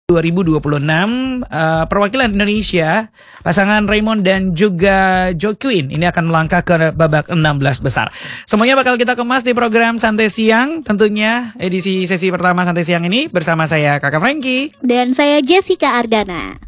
2026 perwakilan Indonesia pasangan Raymond dan juga Joaquin ini akan melangkah ke babak 16 besar. Semuanya bakal kita kemas di program Santai Siang, tentunya edisi sesi pertama Santai Siang ini bersama saya Kakak Frankie dan saya Jessica Ardana.